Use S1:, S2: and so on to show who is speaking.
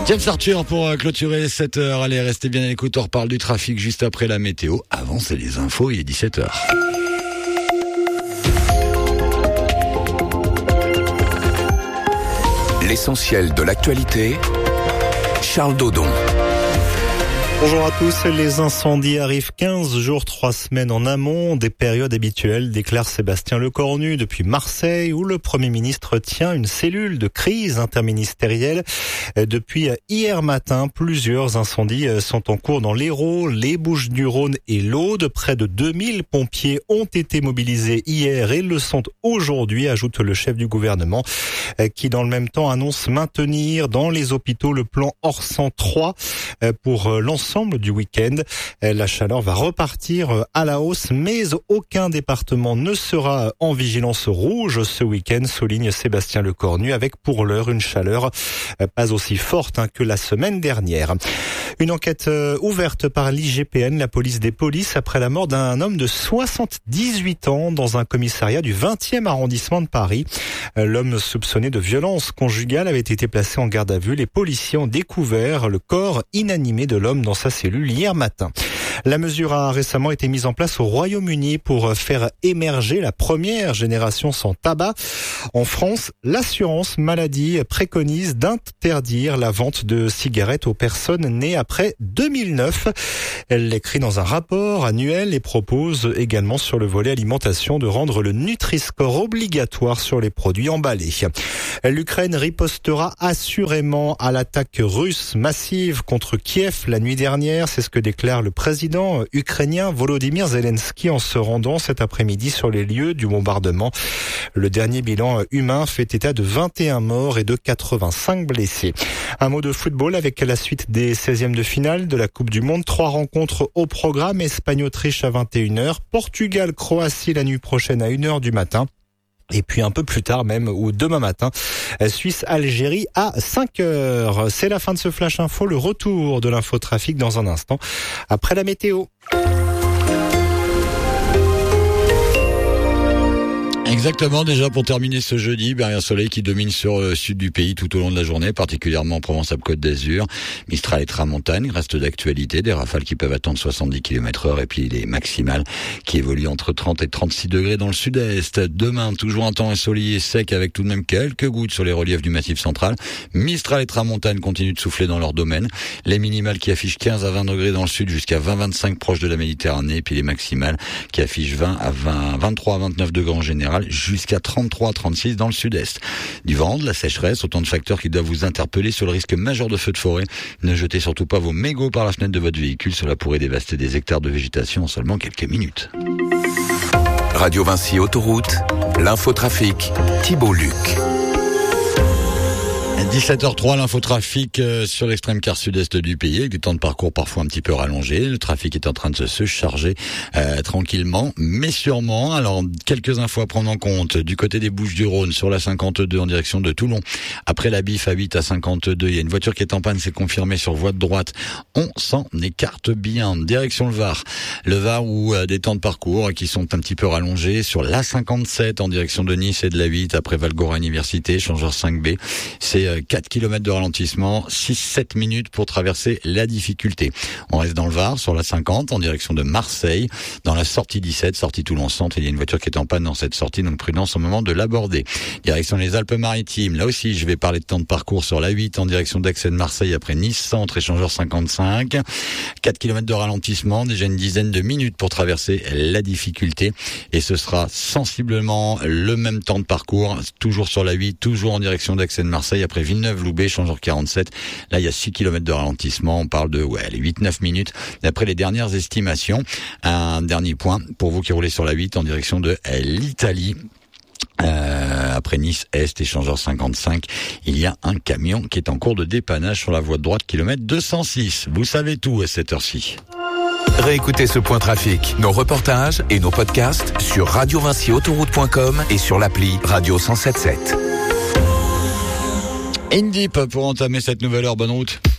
S1: James Arthur pour clôturer cette heure. Allez, restez bien à l'écoute, on reparle du trafic juste après la météo. Avant, c'est les infos, il est 17h.
S2: L'essentiel de l'actualité, Charles Dodon.
S3: Bonjour à tous, les incendies arrivent 15 jours, 3 semaines en amont des périodes habituelles, déclare Sébastien Lecornu depuis Marseille, où le Premier ministre tient une cellule de crise interministérielle. Depuis hier matin, plusieurs incendies sont en cours dans l'Hérault, les Bouches-du-Rhône et l'Aude. Près de 2000 pompiers ont été mobilisés hier et le sont aujourd'hui, ajoute le chef du gouvernement, qui dans le même temps annonce maintenir dans les hôpitaux le plan Orsan 3 pour l'ensemble du week-end. La chaleur va repartir à la hausse, mais aucun département ne sera en vigilance rouge ce week-end, souligne Sébastien Lecornu, avec pour l'heure une chaleur pas aussi forte que la semaine dernière. Une enquête ouverte par l'IGPN, la police des polices, après la mort d'un homme de 78 ans dans un commissariat du 20e arrondissement de Paris. L'homme soupçonné de violence conjugale avait été placé en garde à vue. Les policiers ont découvert le corps inanimé de l'homme dans sa cellule hier matin. La mesure a récemment été mise en place au Royaume-Uni pour faire émerger la première génération sans tabac. En France, l'assurance maladie préconise d'interdire la vente de cigarettes aux personnes nées après 2009. Elle l'écrit dans un rapport annuel et propose également sur le volet alimentation de rendre le Nutri-Score obligatoire sur les produits emballés. L'Ukraine ripostera assurément à l'attaque russe massive contre Kiev la nuit dernière. C'est ce que déclare le président ukrainien Volodymyr Zelensky en se rendant cet après-midi sur les lieux du bombardement. Le dernier bilan humain fait état de 21 morts et de 85 blessés. Un mot de football avec la suite des 16e de finale de la Coupe du Monde. 3 rencontres au programme. Espagne-Autriche à 21h. Portugal-Croatie la nuit prochaine à 1h du matin. Et puis un peu plus tard même, ou demain matin, Suisse-Algérie à 5h. C'est la fin de ce Flash Info, le retour de l'infotrafic dans un instant, après la météo.
S1: Exactement, déjà pour terminer ce jeudi, un soleil qui domine sur le sud du pays tout au long de la journée, particulièrement en Provence-Alpes-Côte d'Azur. Mistral et Tramontane, reste d'actualité, des rafales qui peuvent atteindre 70 km/h et puis les maximales qui évoluent entre 30 et 36 degrés dans le sud-est. Demain, toujours un temps ensoleillé sec avec tout de même quelques gouttes sur les reliefs du Massif central. Mistral et Tramontane continuent de souffler dans leur domaine. Les minimales qui affichent 15 à 20 degrés dans le sud jusqu'à 20-25 proches de la Méditerranée, puis les maximales qui affichent 23 à 29 degrés en général, jusqu'à 33 à 36 dans le sud-est. Du vent, de la sécheresse, autant de facteurs qui doivent vous interpeller sur le risque majeur de feux de forêt. Ne jetez surtout pas vos mégots par la fenêtre de votre véhicule, cela pourrait dévaster des hectares de végétation en seulement quelques minutes.
S2: Radio Vinci Autoroute, l'infotrafic, Thibault Luc.
S1: 17h03, l'infotrafic sur l'extrême quart sud-est du pays, avec des temps de parcours parfois un petit peu rallongés. Le trafic est en train de se charger tranquillement, mais sûrement. Alors, quelques infos à prendre en compte. Du côté des Bouches-du-Rhône, sur la 52 en direction de Toulon. Après la BIF à 8 à 52, il y a une voiture qui est en panne, c'est confirmé sur voie de droite. On s'en écarte bien. Direction le Var. Le Var où des temps de parcours qui sont un petit peu rallongés. Sur la 57 en direction de Nice et de la 8 après Valgora Université, changeur 5B. C'est 4 km de ralentissement, 6-7 minutes pour traverser la difficulté. On reste dans le Var, sur la 50, en direction de Marseille. Dans la sortie 17, sortie Toulon-Centre, il y a une voiture qui est en panne dans cette sortie, donc prudence au moment de l'aborder. Direction les Alpes-Maritimes, là aussi, je vais parler de temps de parcours sur la 8, en direction d'Aix et de Marseille, après Nice-Centre, échangeur 55. 4 km de ralentissement, déjà une dizaine de minutes pour traverser la difficulté. Et ce sera sensiblement le même temps de parcours, toujours sur la 8, toujours en direction d'Aix et de Marseille, après Villeneuve-Loubet, changeur 47. Là, il y a 6 km de ralentissement. On parle de, les 8-9 minutes. D'après les dernières estimations, un dernier point pour vous qui roulez sur la 8 en direction de l'Italie. Après Nice Est, échangeur 55, il y a un camion qui est en cours de dépannage sur la voie de droite, kilomètre 206. Vous savez tout à cette heure-ci.
S2: Réécoutez ce point trafic, nos reportages et nos podcasts sur radiovinciautoroute.com et sur l'appli Radio 107.7.
S1: Indip pour entamer cette nouvelle heure. Bonne route.